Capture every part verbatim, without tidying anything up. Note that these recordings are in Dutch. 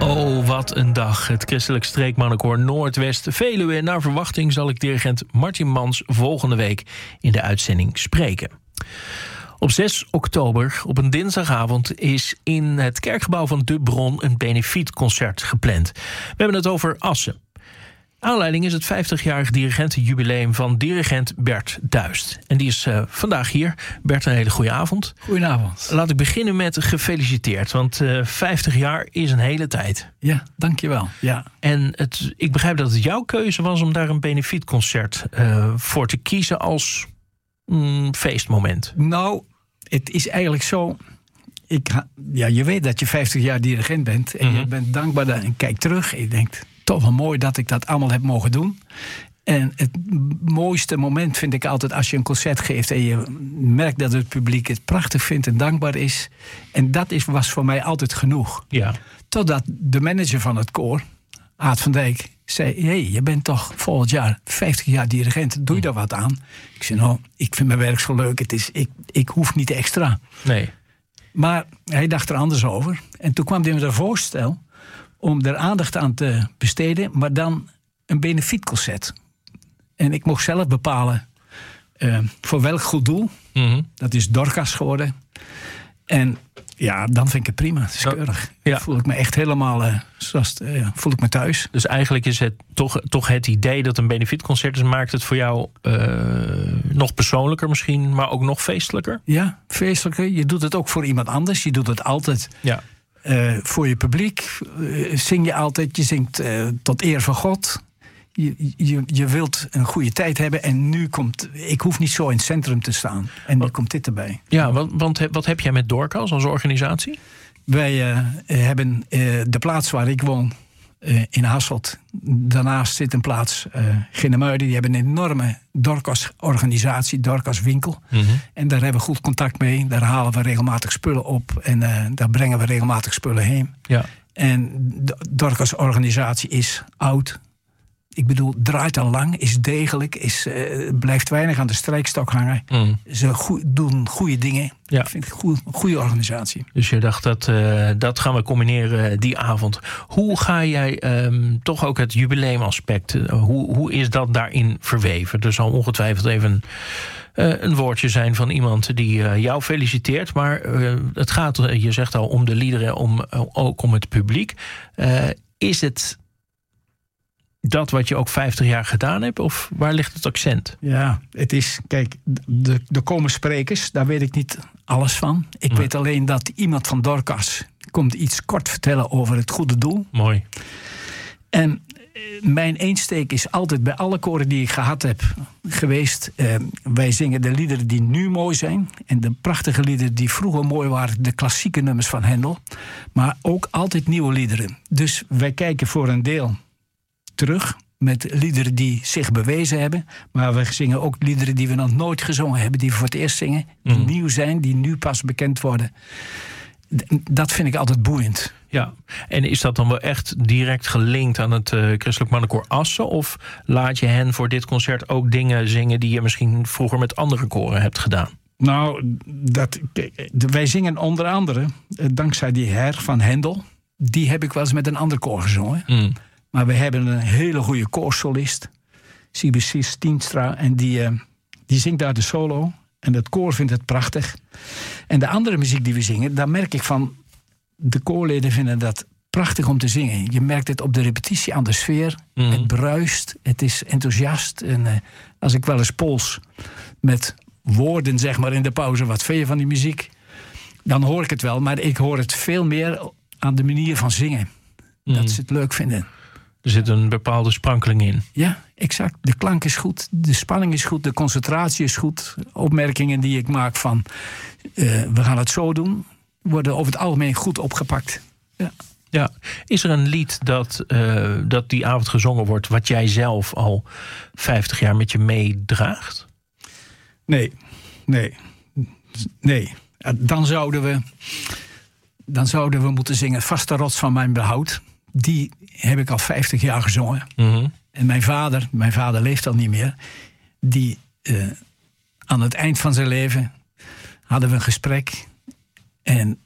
Oh, wat een dag. Het Christelijk Streekmannenkoor Noordwest Veluwe. Naar verwachting zal ik dirigent Martin Mans volgende week in de uitzending spreken. Op zes oktober, op een dinsdagavond, is in het kerkgebouw van De Bron een benefietconcert gepland. We hebben het over Assen. Aanleiding is het vijftigjarig dirigentenjubileum van dirigent Bert Duist. En die is uh, vandaag hier. Bert, een hele goede avond. Goedenavond. Laat ik beginnen met gefeliciteerd, want uh, vijftig jaar is een hele tijd. Ja, dankjewel. Ja. En het, ik begrijp dat het jouw keuze was om daar een benefietconcert uh, voor te kiezen als mm, feestmoment. Nou, het is eigenlijk zo. Ik, ja, je weet dat je vijftig jaar dirigent bent en mm-hmm. je bent dankbaar en kijk terug en je denkt, toch wel mooi dat ik dat allemaal heb mogen doen. En het mooiste moment vind ik altijd als je een concert geeft en je merkt dat het publiek het prachtig vindt en dankbaar is. En dat is, was voor mij altijd genoeg. Ja. Totdat de manager van het koor, Aad van Dijk, zei, hé, hey, je bent toch volgend jaar vijftig jaar dirigent, doe je daar wat aan? Ik zei, nou, ik vind mijn werk zo leuk, het is, ik, ik hoef niet extra. Nee. Maar hij dacht er anders over. En toen kwam hij met een voorstel om er aandacht aan te besteden, maar dan een benefietconcert. En ik mocht zelf bepalen uh, voor welk goed doel. Mm-hmm. Dat is Dorcas geworden. En ja, dan vind ik het prima. Het is keurig. Ja. Voel ik me echt helemaal uh, zoals, uh, voel ik me thuis. Dus eigenlijk is het toch, toch het idee dat een benefietconcert is, maakt het voor jou uh, nog persoonlijker misschien, maar ook nog feestelijker? Ja, feestelijker. Je doet het ook voor iemand anders. Je doet het altijd. Ja. Uh, voor je publiek uh, zing je altijd. Je zingt uh, tot eer van God. Je, je, je wilt een goede tijd hebben. En nu komt... Ik hoef niet zo in het centrum te staan. En nu komt dit erbij. Ja, want, want wat heb jij met Dorcas als organisatie? Wij uh, hebben uh, de plaats waar ik woon, uh, in Hasselt. Daarnaast zit een plaats, uh, Ginnemuiden. Die hebben een enorme Dorcas-organisatie, Dorcas-winkel. Mm-hmm. En daar hebben we goed contact mee. Daar halen we regelmatig spullen op. En uh, daar brengen we regelmatig spullen heen. Ja. En de Dorcas-organisatie is oud. Ik bedoel, draait al lang, is degelijk, is, uh, blijft weinig aan de strijkstok hangen. Mm. Ze go- doen goede dingen. Ja. Ik vind het een goede organisatie. Dus je dacht, dat, uh, dat gaan we combineren die avond. Hoe ga jij um, toch ook het jubileumaspect, uh, hoe, hoe is dat daarin verweven? Er zal ongetwijfeld even uh, een woordje zijn van iemand die uh, jou feliciteert. Maar uh, het gaat, je zegt al, om de liederen, om, uh, ook om het publiek. Uh, is het dat wat je ook vijftig jaar gedaan hebt? Of waar ligt het accent? Ja, het is, kijk, de, de komen sprekers, daar weet ik niet alles van. Ik nee. weet alleen dat iemand van Dorcas komt iets kort vertellen over het goede doel. Mooi. En mijn insteek is altijd bij alle koren die ik gehad heb geweest. Uh, wij zingen de liederen die nu mooi zijn. En de prachtige liederen die vroeger mooi waren. De klassieke nummers van Hendel. Maar ook altijd nieuwe liederen. Dus wij kijken voor een deel terug met liederen die zich bewezen hebben. Maar we zingen ook liederen die we nog nooit gezongen hebben. Die we voor het eerst zingen. Die mm. nieuw zijn, die nu pas bekend worden. Dat vind ik altijd boeiend. Ja, en is dat dan wel echt direct gelinkt aan het uh, Christelijk Mannenkoor Assen? Of laat je hen voor dit concert ook dingen zingen die je misschien vroeger met andere koren hebt gedaan? Nou, dat, wij zingen onder andere, dankzij die her van Hendel, die heb ik wel eens met een ander koor gezongen. Mm. Maar we hebben een hele goede koorsolist, Sibis Tienstra, en die, uh, die zingt daar de solo. En het koor vindt het prachtig. En de andere muziek die we zingen, daar merk ik van, de koorleden vinden dat prachtig om te zingen. Je merkt het op de repetitie aan de sfeer. Mm. Het bruist, het is enthousiast. En uh, als ik wel eens pols met woorden, zeg maar, in de pauze, wat vind je van die muziek? Dan hoor ik het wel, maar ik hoor het veel meer aan de manier van zingen. Mm. Dat ze het leuk vinden. Er zit een bepaalde sprankeling in. Ja, exact. De klank is goed, de spanning is goed, de concentratie is goed. Opmerkingen die ik maak van, uh, we gaan het zo doen, worden over het algemeen goed opgepakt. Ja. Ja. Is er een lied dat, uh, dat die avond gezongen wordt, wat jij zelf al vijftig jaar met je meedraagt? Nee, nee, nee. Dan zouden we, dan zouden we moeten zingen Vaste rots van mijn behoud. Die heb ik al vijftig jaar gezongen. Mm-hmm. En mijn vader, mijn vader leeft al niet meer, die uh, aan het eind van zijn leven hadden we een gesprek. En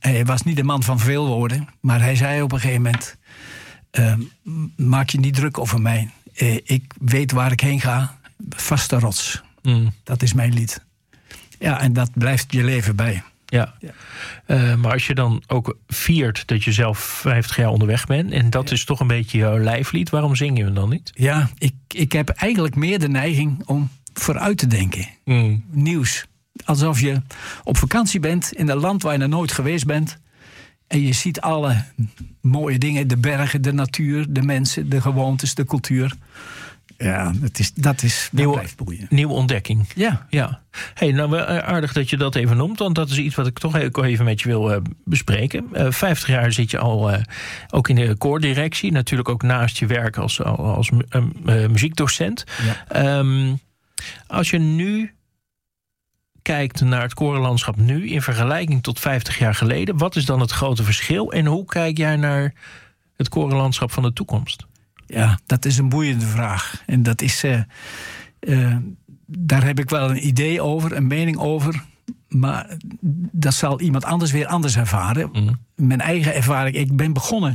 Hij was niet de man van veel woorden, maar hij zei op een gegeven moment... Uh, maak je niet druk over mij. Uh, ik weet waar ik heen ga. Vaste rots. Mm. Dat is mijn lied. Ja, en dat blijft je leven bij. Ja, ja. Uh, maar als je dan ook viert dat je zelf vijftig jaar onderweg bent... en dat ja. is toch een beetje jouw lijflied, waarom zing je hem dan niet? Ja, ik, ik heb eigenlijk meer de neiging om vooruit te denken. Mm. Nieuws. Alsof je op vakantie bent in een land waar je nog nooit geweest bent... en je ziet alle mooie dingen, de bergen, de natuur, de mensen... de gewoontes, de cultuur... Ja, dat is, dat is nieuwe, blijft boeien. Nieuwe ontdekking. Ja. ja. Hey, nou, aardig dat je dat even noemt, want dat is iets wat ik toch even met je wil uh, bespreken. Uh, vijftig jaar zit je al uh, ook in de koordirectie, natuurlijk ook naast je werk als, als uh, uh, muziekdocent. Ja. Um, als je nu kijkt naar het korenlandschap nu in vergelijking tot vijftig jaar geleden, wat is dan het grote verschil en hoe kijk jij naar het korenlandschap van de toekomst? Ja, dat is een boeiende vraag. En dat is, uh, uh, daar heb ik wel een idee over, een mening over. Maar dat zal iemand anders weer anders ervaren. Mm. Mijn eigen ervaring, ik ben begonnen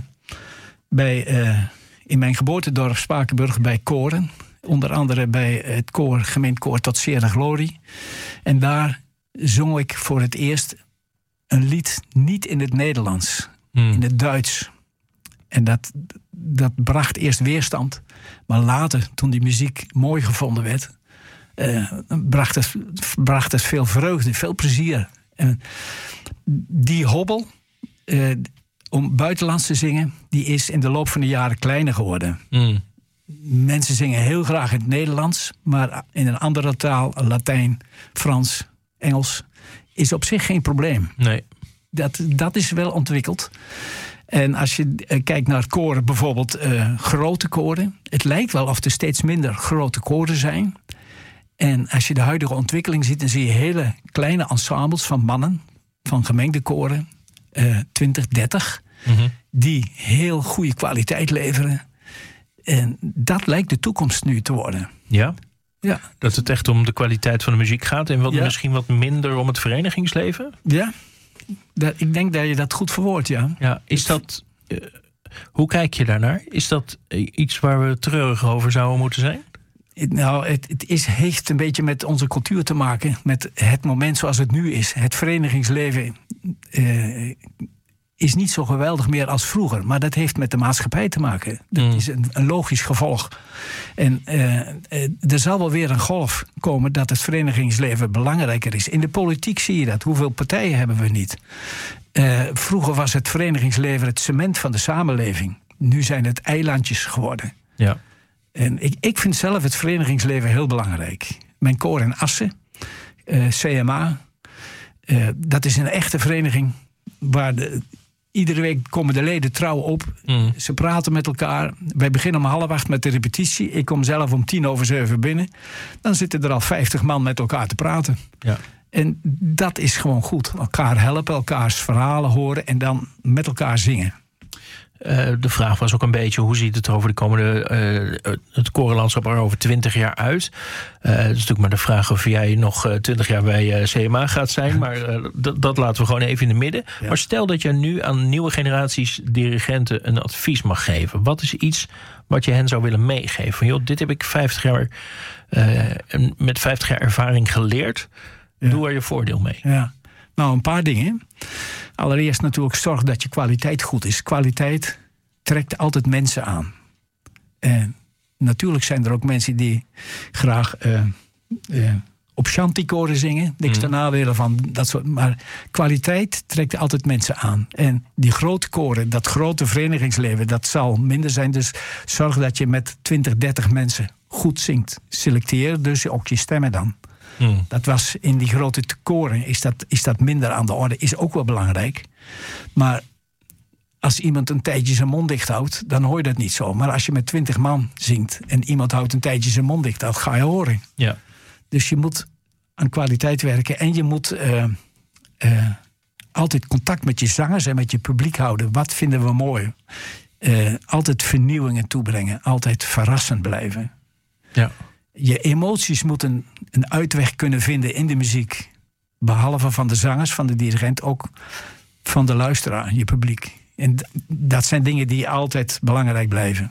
bij, uh, in mijn geboortedorp Spakenburg bij koren. Onder andere bij het koor, gemeentekoor Tot Zeer de Glorie. En daar zong ik voor het eerst een lied niet in het Nederlands, mm. in het Duits. En dat, dat bracht eerst weerstand. Maar later, toen die muziek mooi gevonden werd... Uh, bracht, het, bracht het veel vreugde, veel plezier. En die hobbel uh, om buitenlands te zingen... die is in de loop van de jaren kleiner geworden. Mm. Mensen zingen heel graag in het Nederlands... maar in een andere taal, Latijn, Frans, Engels... is op zich geen probleem. Nee. Dat, dat is wel ontwikkeld... En als je uh, kijkt naar koren, bijvoorbeeld uh, grote koren... het lijkt wel of er steeds minder grote koren zijn. En als je de huidige ontwikkeling ziet... dan zie je hele kleine ensembles van mannen... van gemengde koren, uh, twintig, dertig... Mm-hmm. die heel goede kwaliteit leveren. En dat lijkt de toekomst nu te worden. Ja? Ja. Dat het echt om de kwaliteit van de muziek gaat... en wat ja. misschien wat minder om het verenigingsleven? Ja. Dat, ik denk dat je dat goed verwoordt, ja. ja is dat, uh, hoe kijk je daarnaar? Is dat uh, iets waar we treurig over zouden moeten zijn? Het, nou, het, het is, heeft een beetje met onze cultuur te maken. Met het moment zoals het nu is. Het verenigingsleven uh, is niet zo geweldig meer als vroeger. Maar dat heeft met de maatschappij te maken. Dat mm. is een, een logisch gevolg. En uh, uh, er zal wel weer een golf komen dat het verenigingsleven belangrijker is. In de politiek zie je dat. Hoeveel partijen hebben we niet? Uh, vroeger was het verenigingsleven het cement van de samenleving. Nu zijn het eilandjes geworden. Ja. En ik, ik vind zelf het verenigingsleven heel belangrijk. Mijn koor in Assen, uh, C M A... Uh, dat is een echte vereniging waar de... Iedere week komen de leden trouw op. Mm. Ze praten met elkaar. Wij beginnen om half acht met de repetitie. Ik kom zelf om tien over zeven binnen. Dan zitten er al vijftig man met elkaar te praten. Ja. En dat is gewoon goed. Elkaar helpen, elkaars verhalen horen... en dan met elkaar zingen. Uh, de vraag was ook een beetje, hoe ziet het over de komende... Uh, het korenlandschap er over twintig jaar uit? Uh, dat is natuurlijk maar de vraag of jij nog uh, twintig jaar bij uh, C M A gaat zijn. Maar uh, d- dat laten we gewoon even in het midden. Ja. Maar stel dat je nu aan nieuwe generaties dirigenten een advies mag geven. Wat is iets wat je hen zou willen meegeven? Van, joh, dit heb ik vijftig jaar, uh, met vijftig jaar ervaring geleerd. Ja. Doe er je voordeel mee. Ja. Nou, een paar dingen. Allereerst natuurlijk zorg dat je kwaliteit goed is. Kwaliteit trekt altijd mensen aan. En natuurlijk zijn er ook mensen die graag uh, uh, op chanticoren zingen. Niks mm. ten nadele van dat soort. Maar kwaliteit trekt altijd mensen aan. En die grote koren, dat grote verenigingsleven, dat zal minder zijn. Dus zorg dat je met twintig, dertig mensen goed zingt. Selecteer dus ook je stemmen dan. Hmm. Dat was in die grote koren is dat, is dat minder aan de orde. Is ook wel belangrijk. Maar als iemand een tijdje zijn mond dicht houdt, dan hoor je dat niet zo. Maar als je met twintig man zingt en iemand houdt een tijdje zijn mond dicht, dat ga je horen. Ja. Dus je moet aan kwaliteit werken. En je moet uh, uh, altijd contact met je zangers en met je publiek houden. Wat vinden we mooi? Uh, altijd vernieuwingen toebrengen. Altijd verrassend blijven. Ja. Je emoties moeten een uitweg kunnen vinden in de muziek. Behalve van de zangers, van de dirigent, ook van de luisteraar, je publiek. En d- dat zijn dingen die altijd belangrijk blijven.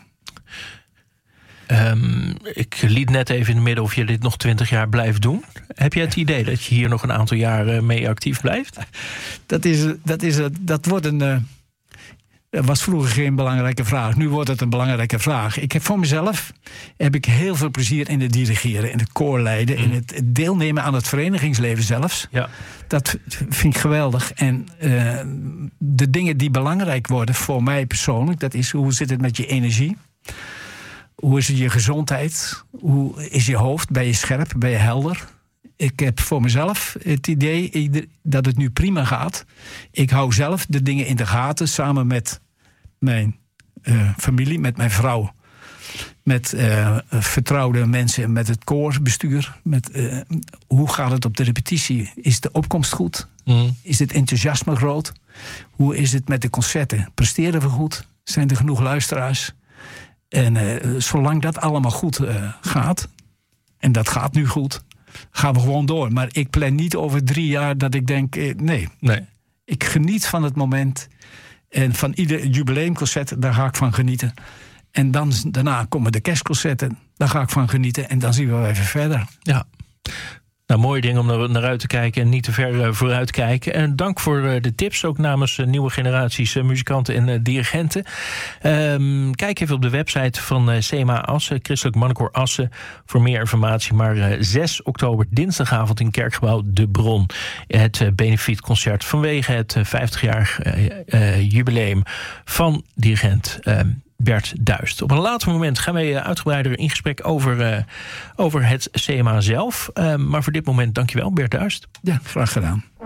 Um, ik liet net even in het midden of je dit nog twintig jaar blijft doen. Heb jij het idee dat je hier nog een aantal jaren mee actief blijft? Dat, is, dat, is, dat wordt een... Uh, dat was vroeger geen belangrijke vraag. Nu wordt het een belangrijke vraag. Ik heb voor mezelf heb ik heel veel plezier in het dirigeren, in het koorleiden, mm. in het deelnemen aan het verenigingsleven zelfs. Ja. Dat vind ik geweldig. En uh, de dingen die belangrijk worden voor mij persoonlijk, dat is hoe zit het met je energie? Hoe is het je gezondheid? Hoe is je hoofd? Ben je scherp? Ben je helder? Ik heb voor mezelf het idee dat het nu prima gaat. Ik hou zelf de dingen in de gaten samen met mijn uh, familie, met mijn vrouw. Met uh, vertrouwde mensen, met het koorbestuur. Met, uh, hoe gaat het op de repetitie? Is de opkomst goed? Mm. Is het enthousiasme groot? Hoe is het met de concerten? Presteren we goed? Zijn er genoeg luisteraars? En uh, zolang dat allemaal goed uh, gaat, en dat gaat nu goed, gaan we gewoon door. Maar ik plan niet over drie jaar dat ik denk, eh, nee. nee. Ik geniet van het moment. En van ieder jubileumconcert, daar ga ik van genieten. En dan, daarna komen de kerstconcerten, daar ga ik van genieten. En dan zien we wel even verder. Ja. Nou, mooie ding om naar uit te kijken en niet te ver vooruit kijken. En dank voor de tips, ook namens nieuwe generaties muzikanten en dirigenten. Um, kijk even op de website van C M A Assen, Christelijk Mannenkoor Assen, voor meer informatie. Maar zes oktober, dinsdagavond in Kerkgebouw De Bron. Het benefietconcert vanwege het vijftig-jarig uh, jubileum van dirigent uh, Bert Duist. Op een later moment gaan wij uitgebreider in gesprek over, uh, over het C M A zelf. Uh, maar voor dit moment dankjewel, Bert Duist. Ja, graag gedaan.